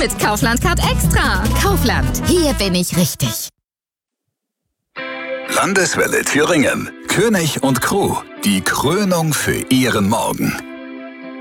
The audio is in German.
mit Kaufland Card Extra. Kaufland, hier bin ich richtig. Landeswelle Thüringen. König und Crew. Die Krönung für Ihren Morgen.